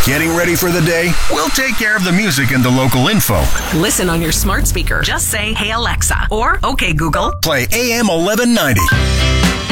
Getting ready for the day? We'll take care of the music and the local info. Listen on your smart speaker. Just say, "Hey Alexa," or "Okay Google." Play AM 1190.